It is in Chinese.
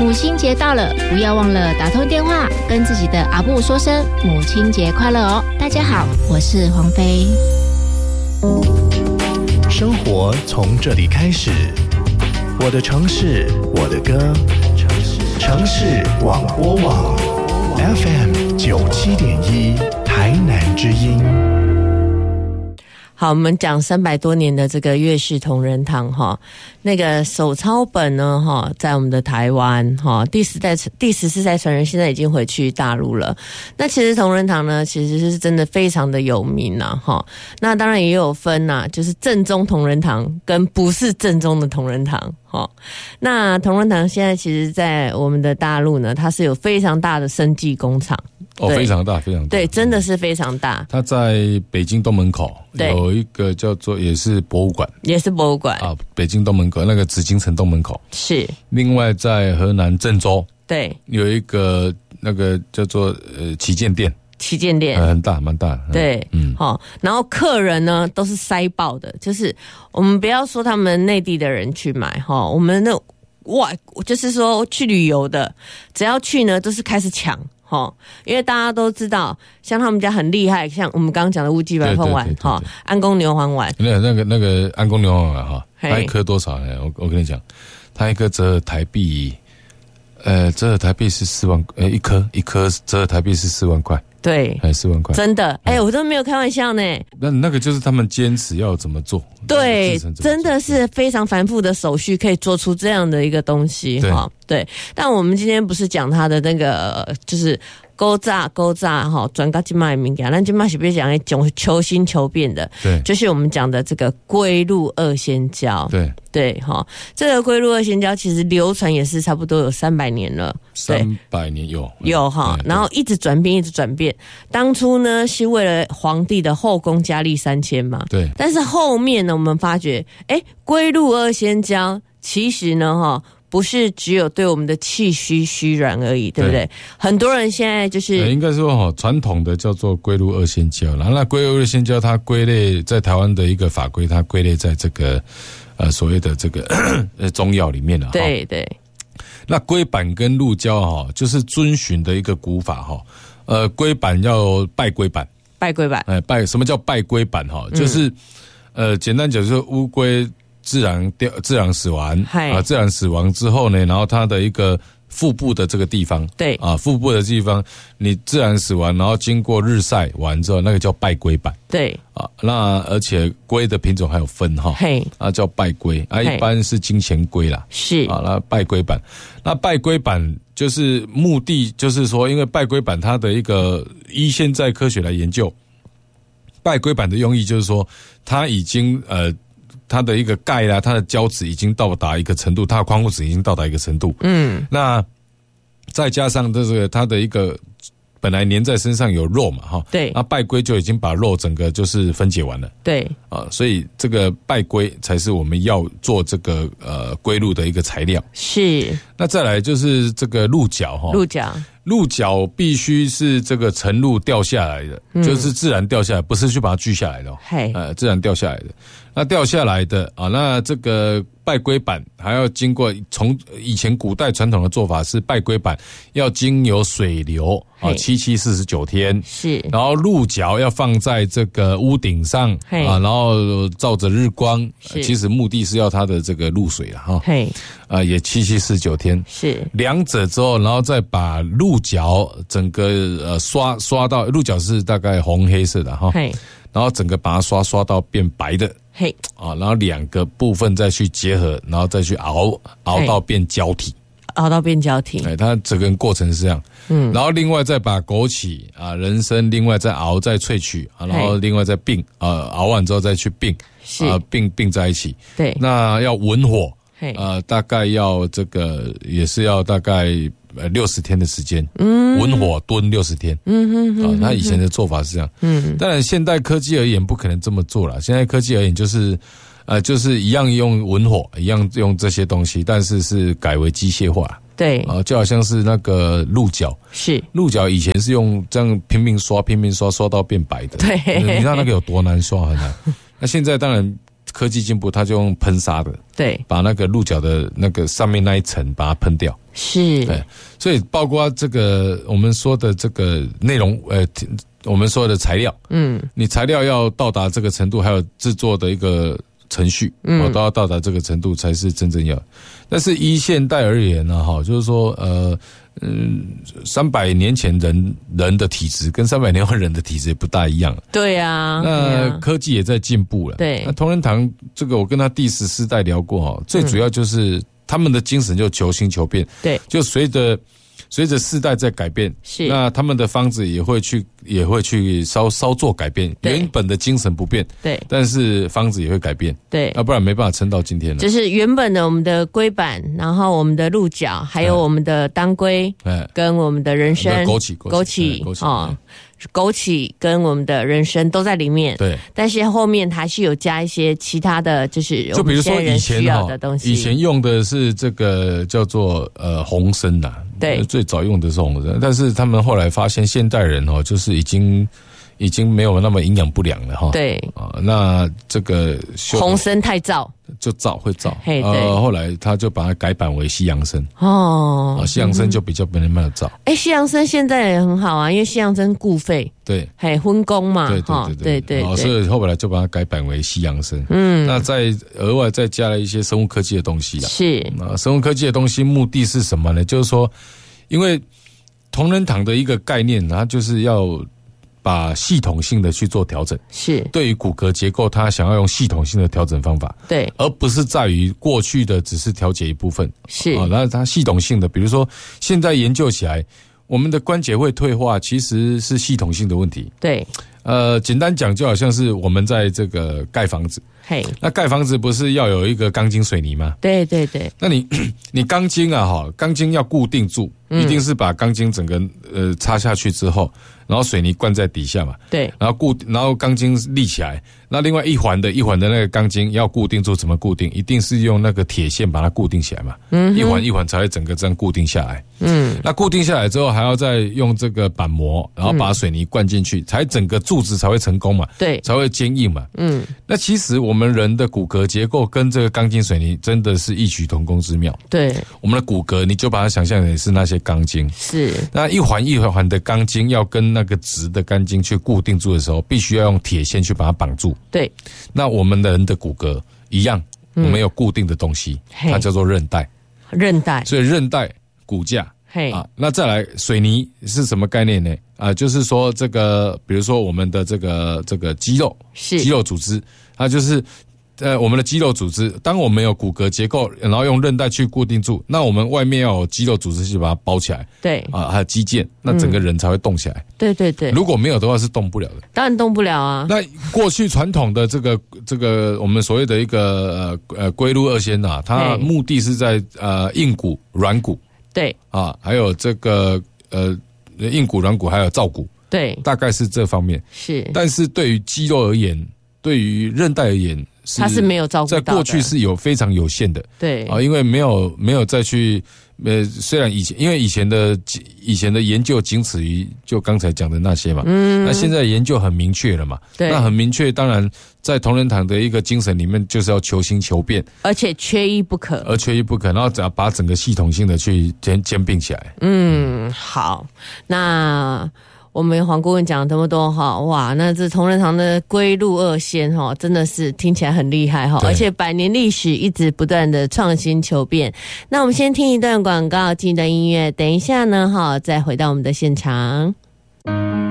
母亲节到了，不要忘了打通电话跟自己的阿布说声母亲节快乐哦。大家好，我是黄飞。 生活从这里开始，我的城市，我的歌，城市广播网 FM97.1台南之音。 好，我们讲300多年的这个岳氏同仁堂哈，那个手抄本呢哈，在我们的台湾哈，第14代传人现在已经回去大陆了。那其实同仁堂呢，其实是真的非常的有名呐哈。那当然也有分呐，就是正宗同仁堂跟不是正宗的同仁堂哈。那同仁堂现在其实在我们的大陆呢，它是有非常大的生技工厂。 哦，非常大，非常大， 对，真的是非常大。 它在北京东门口有一个叫做也是博物馆， 也是博物馆啊，北京东门口那个紫禁城东门口是。 另外在河南郑州， 对， 有一个那个叫做旗舰店， 旗舰店很大，蛮大。 对，好，然后客人呢都是塞爆的，就是我们不要说他们内地的人去买哈，我们那哇，就是说去旅游的，只要去呢都是开始抢。因为大家都知道，像他们家很厉害，像我们刚刚讲的乌鸡白凤丸，安宫牛黄丸， 那个安宫牛黄丸哈，它一颗多少呢？我跟你讲，它一颗折合台币，折合台币是4万，一颗折合台币是4万块， 对 ，4万块， 真的，我都没有开玩笑呢。 那个就是他们坚持要怎么做， 对，真的是非常繁复的手续，可以做出这样的一个东西哈。对，但我们今天不是讲它的那个，就是勾炸哈，转到今麦的物件，咱今麦是不是讲一种求新求变的？对，就是我们讲的这个龟鹿二仙胶。对哈，这个龟鹿二仙胶其实流传也是差不多有300年了 ，300年有哈，然后一直转变。当初呢是为了皇帝的后宫佳丽3000嘛，对。但是后面呢，我们发觉，龟鹿二仙胶其实呢哈。不是只有对我们的气虚虚软而已，对不对？很多人现在就是应该说传统的叫做龟鹿二仙胶，然后那龟鹿二仙胶它归类在台湾的一个法规，它归类在这个所谓的这个中药里面了。对。那龟板跟鹿胶就是遵循的一个古法龟板要拜龟板，什么叫拜龟板就是简单讲就是乌龟。自然死亡自然死亡之后呢，然后它的一个腹部的这个地方，对腹部的地方你自然死亡，然后经过日晒完之后，那个叫拜龟板，对那而且龟的品种还有分叫拜龟一般是金钱龟啦，是那拜龟板，那拜龟板就是目的就是说，因为拜龟板它的一个依现在科学来研究，拜龟板的用意就是说，它已经它的一个钙啦，它的胶质已经到达一个程度，它的矿物质已经到达一个程度。那再加上这个它的一个本来粘在身上有肉嘛，对，那拜龟就已经把肉整个就是分解完了，对，所以这个拜龟才是我们要做这个龟鹿的一个材料。是，那再来就是这个鹿角鹿角必须是这个晨露掉下来的，就是自然掉下来，不是去把它锯下来的自然掉下来的。那掉下来的那这个拜龟板还要经过，从以前古代传统的做法是拜龟板要经由水流7749天，是，然后鹿角要放在这个屋顶上然后照着日光，其实目的是要它的这个露水也7749天，是，两者之后，然后再把鹿角整个刷到，鹿角是大概红黑色的然后整个把它刷到变白的，然后两个部分再去结合，然后再去熬到变胶体，它整个过程是这样。然后另外再把枸杞人参另外再熬再萃取然后另外再并熬完之后再去并并在一起。对，那要文火，大概要这个也是要大概60天的时间，文火炖60天，那以前的做法是这样，当然现代科技而言不可能这么做了，现在科技而言就是一样用文火，一样用这些东西，但是改为机械化，对就好像是那个鹿角，是鹿角以前是用这样拼命刷刷到变白的，对，你知道那个有多难刷，很难。那现在当然科技进步，它就用喷砂的， 对， 把那个鹿角的那个上面那一层把它喷掉。 是， 对，所以包括这个我们说的这个内容，我们说的材料，你材料要到达这个程度，还有制作的一个程序，都要到达这个程度才是真正要。但是依现代而言呢，就是说300年前人的体质跟300年后人的体质也不大一样。 对啊， 那科技也在进步了。 对， 那同仁堂这个我跟他第14代聊过最主要就是他们的精神就求新求变。对，就随着世代在改变，是那他们的方子也会去稍做改变，原本的精神不变，对，但是方子也会改变，对，不然没办法撑到今天了。就是原本的我们的龟板，然后我们的鹿角，还有我们的当归，跟我们的人参、枸杞跟我们的人参都在里面，对，但是后面还是有加一些其他的，就比如说以前的东西，以前用的是这个叫做红参呐，对，最早用的是红参，但是他们后来发现现代人就是已经没有那么营养不良了对那这个红参太燥，会燥，后来他就把它改版为西洋参西洋参就比较没那么燥。西洋参现在也很好啊，因为西洋参固肺，对，荤功嘛，对，所以后来就把它改版为西洋参。那再额外再加了一些生物科技的东西啦。是生物科技的东西目的是什么呢？就是说，因为同仁堂的一个概念，它就是要把系统性的去做调整，是对于骨骼结构，他想要用系统性的调整方法，对，而不是在于过去的只是调节一部分，是那它系统性的，比如说现在研究起来，我们的关节会退化，其实是系统性的问题，对，简单讲就好像是我们在这个盖房子，那盖房子不是要有一个钢筋水泥吗？对，那你钢筋钢筋要固定住，一定是把钢筋整个插下去之后，然后水泥灌在底下嘛，对，然后钢筋立起来，那另外一环的那个钢筋要固定住，怎么固定？一定是用那个铁线把它固定起来嘛，一环一环才会整个这样固定下来，那固定下来之后还要再用这个板模，然后把水泥灌进去，才整个柱子才会成功嘛，对，才会坚硬嘛，那其实我们人的骨骼结构跟这个钢筋水泥真的是异曲同工之妙，对，我们的骨骼你就把它想象成是那些钢筋，是那一环一环的钢筋要跟那个直的钢筋去固定住的时候，必须要用铁线去把它绑住，对，那我们的人的骨骼一样，我们有固定的东西，它叫做韧带，所以韧带骨架。那再来水泥是什么概念呢？就是说这个，比如说我们的这个肌肉组织，它就是我们的肌肉组织，当我们有骨骼结构，然后用韧带去固定住，那我们外面要有肌肉组织去把它包起来，对还有肌腱，那整个人才会动起来。对，如果没有的话是动不了的，当然动不了啊。那过去传统的这个我们所谓的一个龟鹿二仙它目的是在硬骨、软骨。对还有这个硬骨、软骨，还有造骨，对，大概是这方面。是，但是对于肌肉而言，对于韧带而言，它是没有照顾到的，在过去是非常有限的。对因为没有再去虽然因为以前的研究仅此于就刚才讲的那些嘛，那现在研究很明确了嘛，对，那很明确，当然在同仁堂的一个精神里面，就是要求新求变，而且缺一不可，然后只要把整个系统性的去兼并起来。好，那我们黄顾问讲了这么多哇，那这同仁堂的龟鹿二仙真的是听起来很厉害而且100年历史一直不断的创新求变。那我们先听一段广告，听一段音乐，等一下呢再回到我们的现场。